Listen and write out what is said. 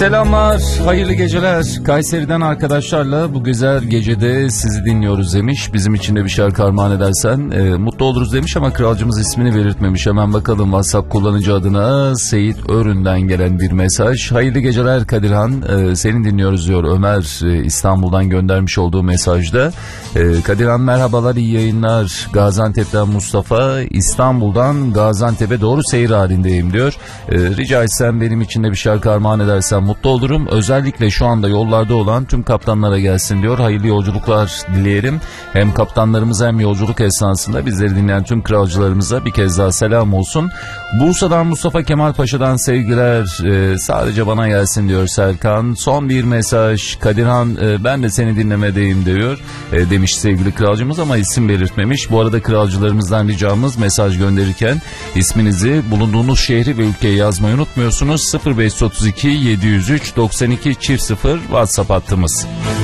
Selamlar, hayırlı geceler. Kayseri'den arkadaşlarla bu güzel gecede sizi dinliyoruz demiş. Bizim için de bir şarkı armağan edersen mutlu oluruz demiş ama kralcımız ismini belirtmemiş. Hemen bakalım WhatsApp kullanıcı adına Seyit Örün'den gelen bir mesaj. Hayırlı geceler Kadirhan, seni dinliyoruz diyor Ömer İstanbul'dan göndermiş olduğu mesajda. Kadirhan merhabalar, iyi yayınlar. Gaziantep'ten Mustafa, İstanbul'dan Gaziantep'e doğru seyir halindeyim diyor. Rica etsem benim için de bir şarkı armağan edersen mutlu olurum. Özellikle şu anda yollarda olan tüm kaptanlara gelsin diyor. Hayırlı yolculuklar dileyelim. Hem kaptanlarımıza hem yolculuk esnasında bizleri dinleyen tüm kralcılarımıza bir kez daha selam olsun. Bursa'dan Mustafa Kemal Paşa'dan sevgiler. Sadece bana gelsin diyor Serkan. Son bir mesaj. Kadirhan ben de seni dinlemedeyim diyor. Demiş sevgili kralcımız ama isim belirtmemiş. Bu arada kralcılarımızdan ricamız mesaj gönderirken isminizi, bulunduğunuz şehri ve ülkeyi yazmayı unutmuyorsunuz. 0532 703 92 0 WhatsApp hattımız.